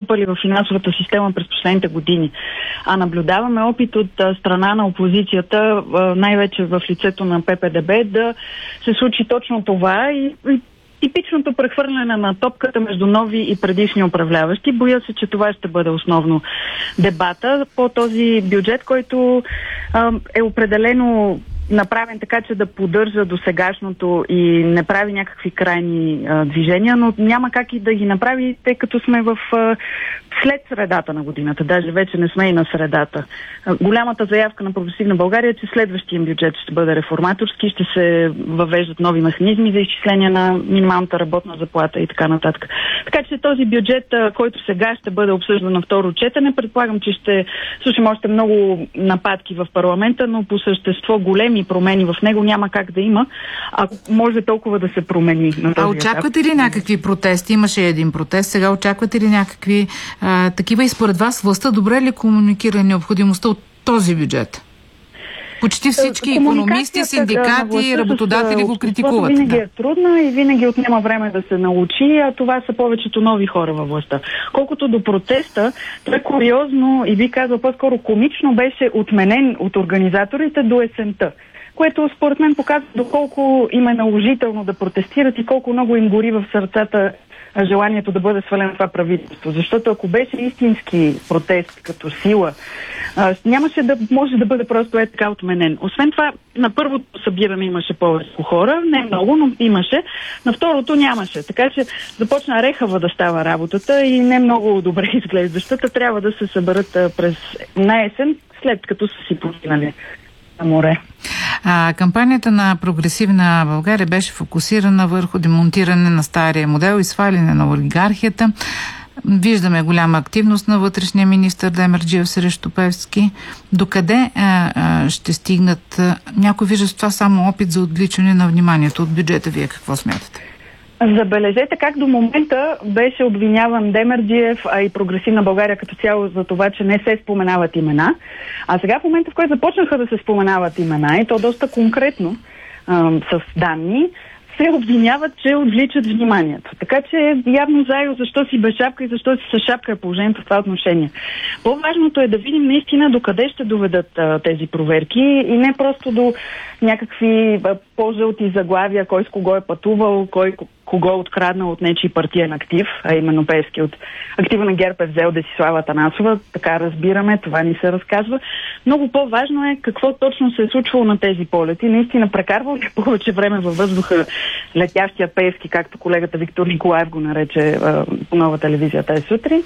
натрупали в финансовата система през последните години. А наблюдаваме опит от страна на опозицията, най-вече в лицето на ППДБ, да се случи точно това и типичното прехвърляне на топката между нови и предишни управляващи. Боя се, че това ще бъде основно дебата по този бюджет, който е определено направен така, че да поддържа досегашното и не прави някакви крайни движения, но няма как и да ги направи, тъй като сме след средата на годината. Даже вече не сме и на средата. Голямата заявка на Прогресивна България е, че следващия бюджет ще бъде реформаторски, ще се въвеждат нови механизми за изчисление на минималната работна заплата и така нататък. Така че този бюджет, който сега ще бъде обсъждан на второ четене, предполагам, че ще слушаме още много нападки в парламента, но по същество големи промени в него няма как да има, ако може толкова да се промени на този етап. Очаквате ли някакви протести? Имаше един протест. Сега очаквате ли някакви такива и според вас властта добре ли комуникира необходимостта от този бюджет? Почти всички икономисти, синдикати, работодатели го критикуват. Винаги е трудна и винаги отнема време да се научи, а това са повечето нови хора във властта. Колкото до протеста, той куриозно и би казал по-скоро комично беше отменен от организаторите до есента, което според мен показва доколко им е наложително да протестират и колко много им гори в сърцата желанието да бъде свалено това правителство. Защото ако беше истински протест като сила, нямаше да може да бъде просто така отменен. Освен това, на първото събиране имаше повече хора, не много, но имаше. На второто нямаше. Така че започна рехава да става работата и не много добре изглеждащата. Трябва да се съберат през наесен, след като са си починали на море. Кампанията на Прогресивна България беше фокусирана върху демонтиране на стария модел и сваляне на олигархията. Виждаме голяма активност на вътрешния министър Демерджиев срещу Пеевски. Докъде ще стигнат? Някой вижда с това само опит за отвличане на вниманието от бюджета. Вие какво смятате? Забележете как до момента беше обвиняван Демерджиев, а и Прогресивна България като цяло за това, че не се споменават имена. А сега в момента, в който започнаха да се споменават имена, и то доста конкретно, с данни, се обвиняват, че отвличат вниманието. Така че явно заедно защо си без шапка и защо си с шапка е положението в това отношение. По-важното е да видим наистина докъде ще доведат тези проверки и не просто до някакви по-жълти заглавия, кой с кого е пътувал, кой кого е откраднал от нечий партиен актив, а именно Пеевски от актива на ГЕРБ е взел Десислава Атанасова. Така разбираме, това ни се разказва. Много по-важно е какво точно се е случвало на тези полети. Наистина прекарвал ли повече време във въздуха летящия Пеевски, както колегата Виктор Николаев го нарече по Нова телевизия тази сутрин.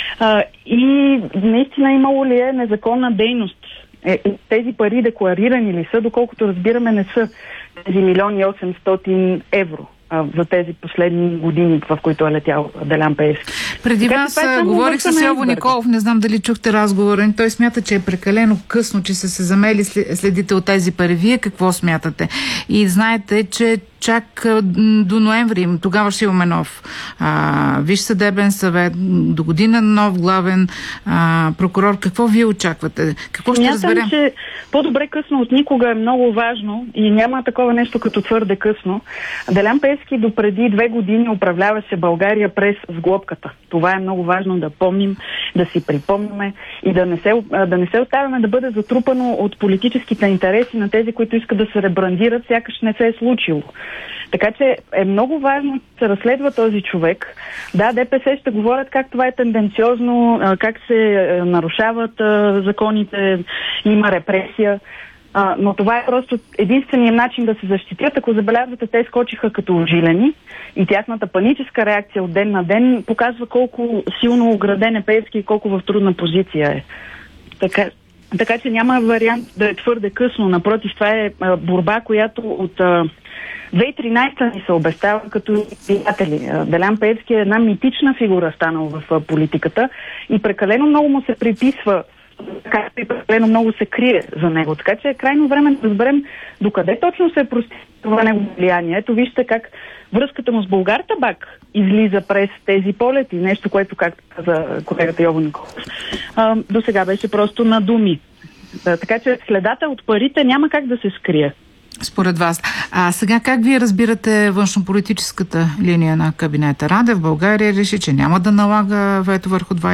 И наистина имало ли е незаконна дейност? Тези пари декларирани ли са, доколкото разбираме не са тези 1 800 000 евро за тези последни години, в които е летял Делян Пеевски. Преди вас говорих с Йово Николов, не знам дали чухте разговора. Той смята, че е прекалено късно, че са се замели следите от тези пари. Вие какво смятате? И знаете, че чак до ноември, тогава ще имаме нов Висш съдебен съвет, до година нов главен прокурор. Какво вие очаквате? Какво ще разберем? Смятам, че по-добре късно от никога е много важно и няма такова нещо като твърде късно. Делян Пеевски допреди 2 години управляваше България през сглобката. Това е много важно да помним, да си припомняме и да не се оставяме да бъде затрупано от политическите интереси на тези, които искат да се ребрандират, сякаш не се е случило. Така че е много важно да се разследва този човек. Да, ДПС ще говорят как това е тенденциозно, как се нарушават законите, има репресия. Но това е просто единственият начин да се защитят. Ако забелязвате, те скочиха като ожилени и тяхната паническа реакция от ден на ден показва колко силно ограден е Пеевски и колко в трудна позиция е. Така че няма вариант да е твърде късно. Напротив, това е борба, която от 2013 ни се обещава като приятели. Делян Пеевски е една митична фигура станала в политиката и прекалено много му се приписва, както и прекалено много се крие за него. Така че е крайно време да разберем докъде точно се е прости това негово влияние. Ето вижте как връзката му с Булгартабак излиза през тези полети. Нещо, което, както каза колегата Йово Николов, до сега беше просто на думи. Така че следата от парите няма как да се скрие. Според вас. А сега как вие разбирате външнополитическата линия на кабинета? Радев България реши, че няма да налага вето върху